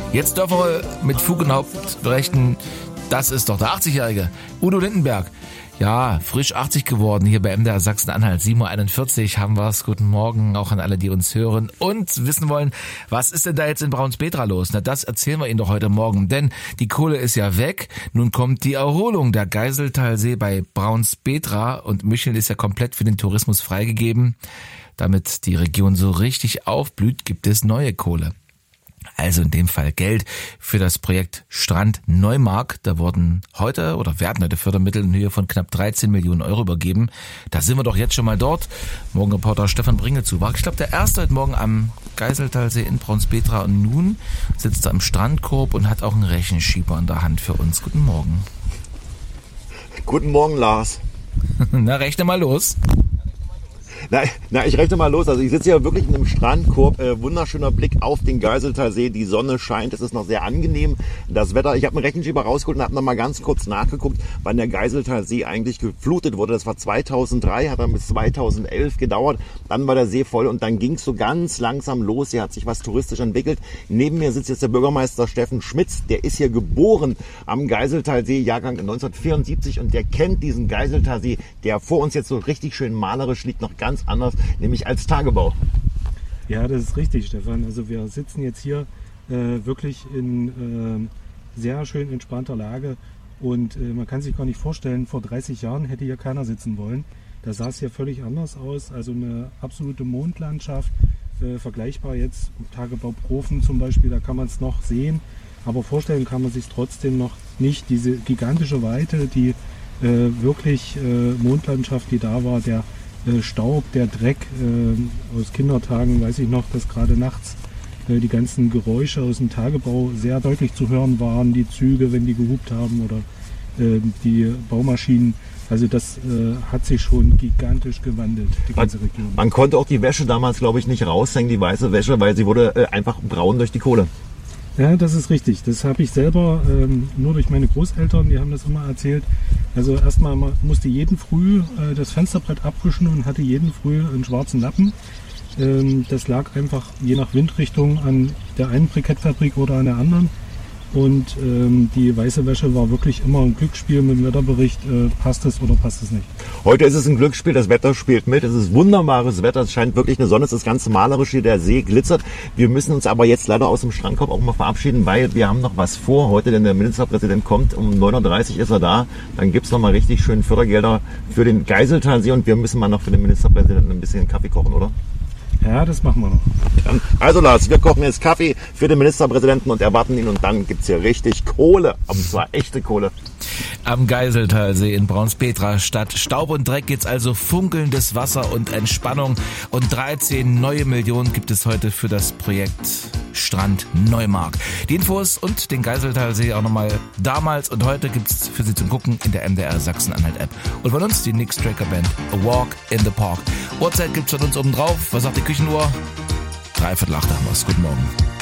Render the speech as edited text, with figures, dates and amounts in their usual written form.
Jetzt dürfen wir mit Fug und Haupt berechnen, das ist doch der 80-Jährige, Udo Lindenberg. Ja, frisch 80 geworden, hier bei MDR Sachsen-Anhalt, 7.41 Uhr haben wir's. Guten Morgen auch an alle, die uns hören und wissen wollen, was ist denn da jetzt in Braunspetra los? Na, das erzählen wir Ihnen doch heute Morgen, denn die Kohle ist ja weg. Nun kommt die Erholung. Der Geiseltalsee bei Braunspetra und Mücheln ist ja komplett für den Tourismus freigegeben. Damit die Region so richtig aufblüht, gibt es neue Kohle. Also in dem Fall Geld für das Projekt Strand Neumark. Da werden heute Fördermittel in Höhe von knapp 13 Millionen Euro übergeben. Da sind wir doch jetzt schon mal dort. Morgenreporter Stefan Bringel zu. War, ich glaube, der erste heute Morgen am Geiseltalsee in Braunspetra. Und nun sitzt er am Strandkorb und hat auch einen Rechenschieber in der Hand für uns. Guten Morgen. Guten Morgen, Lars. Na, rechne mal los. Na, ich rechne mal los. Also ich sitze hier wirklich in einem Strandkorb. Wunderschöner Blick auf den Geiseltalsee. Die Sonne scheint. Es ist noch sehr angenehm. Das Wetter. Ich habe einen Rechenschieber rausgeholt und habe noch mal ganz kurz nachgeguckt, wann der Geiseltalsee eigentlich geflutet wurde. Das war 2003, hat dann bis 2011 gedauert. Dann war der See voll und dann ging es so ganz langsam los. Hier hat sich was touristisch entwickelt. Neben mir sitzt jetzt der Bürgermeister Steffen Schmitz. Der ist hier geboren am Geiseltalsee, Jahrgang 1974, und der kennt diesen Geiseltalsee, der vor uns jetzt so richtig schön malerisch liegt, noch ganz anders, nämlich als Tagebau. Ja, das ist richtig, Stefan. Also wir sitzen jetzt hier wirklich in sehr schön entspannter Lage und man kann sich gar nicht vorstellen, vor 30 Jahren hätte hier keiner sitzen wollen. Da sah es hier völlig anders aus, also eine absolute Mondlandschaft, vergleichbar jetzt mit Tagebau Profen zum Beispiel, da kann man es noch sehen, aber vorstellen kann man sich trotzdem noch nicht, diese gigantische Weite, die wirklich Mondlandschaft, die da war, der Staub, der Dreck aus Kindertagen, weiß ich noch, dass gerade nachts die ganzen Geräusche aus dem Tagebau sehr deutlich zu hören waren, die Züge, wenn die gehupt haben oder die Baumaschinen. Also das hat sich schon gigantisch gewandelt, die ganze Region. Man konnte auch die Wäsche damals, glaube ich, nicht raushängen, die weiße Wäsche, weil sie wurde einfach braun durch die Kohle. Ja, das ist richtig. Das habe ich selber nur durch meine Großeltern, die haben das immer erzählt. Also erstmal musste jeden Früh das Fensterbrett abwischen und hatte jeden Früh einen schwarzen Lappen. Das lag einfach je nach Windrichtung an der einen Brikettfabrik oder an der anderen. Und die weiße Wäsche war wirklich immer ein Glücksspiel mit dem Wetterbericht, passt es oder passt es nicht. Heute ist es ein Glücksspiel, das Wetter spielt mit, es ist wunderbares Wetter, es scheint wirklich eine Sonne, es ist ganz malerisch hier, der See glitzert. Wir müssen uns aber jetzt leider aus dem Strandkorb auch mal verabschieden, weil wir haben noch was vor heute, denn der Ministerpräsident kommt, um 9.30 Uhr ist er da, dann gibt's noch mal richtig schön Fördergelder für den Geiseltalsee und wir müssen mal noch für den Ministerpräsidenten ein bisschen Kaffee kochen, oder? Ja, das machen wir noch. Also Lars, wir kochen jetzt Kaffee für den Ministerpräsidenten und erwarten ihn und dann gibt's hier richtig Kohle, und zwar echte Kohle. Am Geiseltalsee in Braunspetra statt Staub und Dreck geht's also funkelndes Wasser und Entspannung und 13 neue Millionen gibt es heute für das Projekt Strand Neumark. Die Infos und den Geiseltalsee auch nochmal damals und heute gibt's für Sie zum Gucken in der MDR Sachsen-Anhalt App. Und von uns die Nick Straker Band, A Walk in the Park. Uhrzeit gibt's von uns oben drauf. Was sagt die Küchenuhr? 7:45 haben wir's. Guten Morgen.